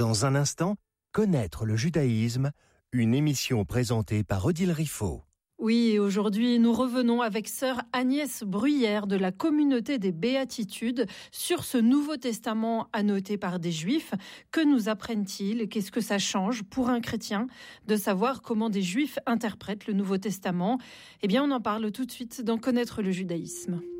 Dans un instant, connaître le judaïsme, une émission présentée par Odile Riffaut. Oui, et aujourd'hui, nous revenons avec sœur Agnès Bruyère de la communauté des Béatitudes sur ce Nouveau Testament annoté par des Juifs. Que nous apprennent-ils? Qu'est-ce que ça change pour un chrétien de savoir comment des Juifs interprètent le Nouveau Testament? Eh bien, on en parle tout de suite dans Connaître le judaïsme.